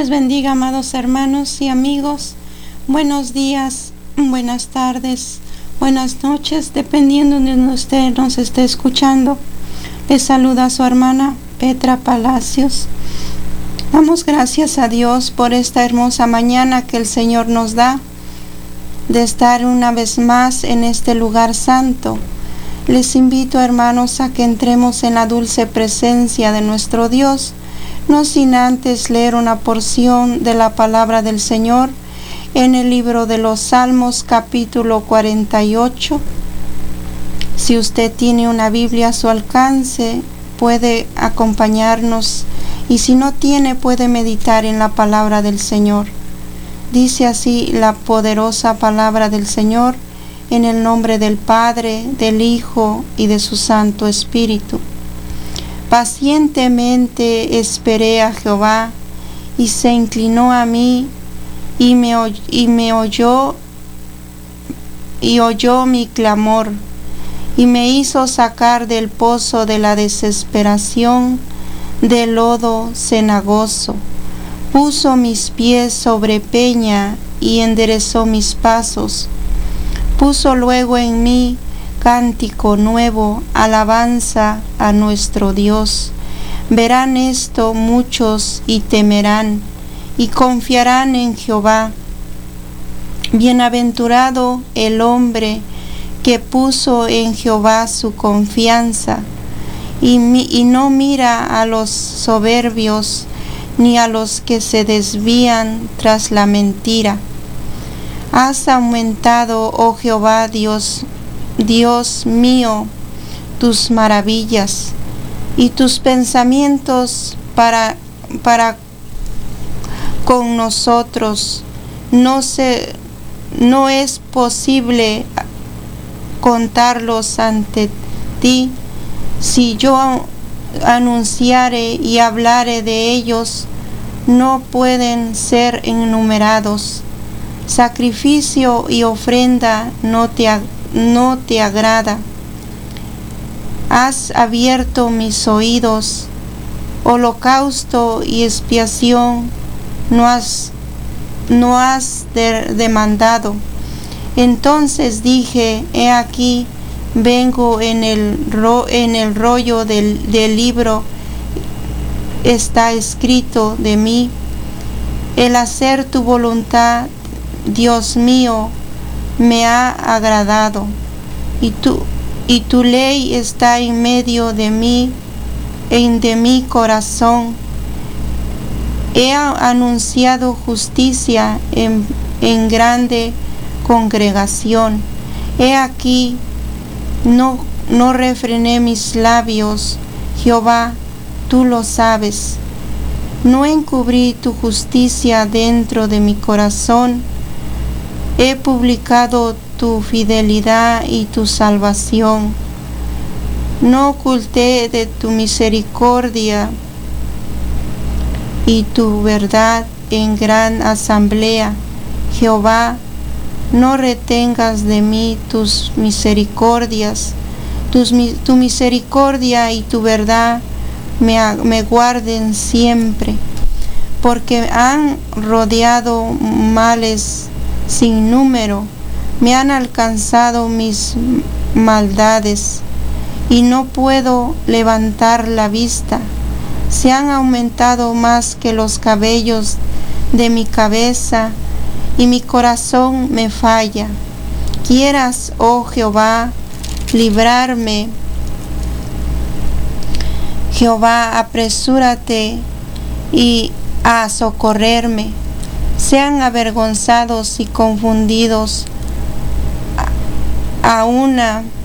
Les bendiga, amados hermanos y amigos. Buenos días, buenas tardes, buenas noches, dependiendo de donde usted nos esté escuchando. Les saluda su hermana Petra Palacios. Damos gracias a Dios por esta hermosa mañana que el Señor nos da de estar una vez más en este lugar santo. Les invito, hermanos, a que entremos en la dulce presencia de nuestro Dios, no sin antes leer una porción de la palabra del Señor en el libro de los Salmos, capítulo 48. Si usted tiene una Biblia a su alcance, puede acompañarnos, y si no tiene, puede meditar en la palabra del Señor. Dice así la poderosa palabra del Señor, en el nombre del Padre, del Hijo y de su Santo Espíritu. Pacientemente esperé a Jehová, y se inclinó a mí, y oyó mi clamor, y me hizo sacar del pozo de la desesperación, del lodo cenagoso. Puso mis pies sobre peña, y enderezó mis pasos. Puso luego en mí cántico nuevo, alabanza a nuestro Dios. Verán esto muchos y temerán, y confiarán en Jehová. Bienaventurado el hombre que puso en Jehová su confianza, y no mira a los soberbios, ni a los que se desvían tras la mentira. Has aumentado, oh Jehová Dios mío, tus maravillas y tus pensamientos para con nosotros. No es posible contarlos ante ti. Si yo anunciare y hablare de ellos, no pueden ser enumerados. Sacrificio y ofrenda no te agrada. Has abierto mis oídos, holocausto y expiación no has demandado. Entonces dije, he aquí, vengo, en el rollo del libro está escrito de mí, el hacer tu voluntad, Dios mío, me ha agradado, y tu ley está en medio de mí, de mi corazón. He anunciado justicia en grande congregación. He aquí, no refrené mis labios. Jehová, tú lo sabes. No encubrí tu justicia dentro de mi corazón. He publicado tu fidelidad y tu salvación. No oculté de tu misericordia y tu verdad en gran asamblea. Jehová, no retengas de mí tus misericordias. Tu misericordia y tu verdad me guarden siempre, porque han rodeado males sin número, me han alcanzado mis maldades, y no puedo levantar la vista. Se han aumentado más que los cabellos de mi cabeza, y mi corazón me falla. Quieras, oh Jehová, librarme. Jehová, apresúrate y a socorrerme. Sean avergonzados y confundidos a una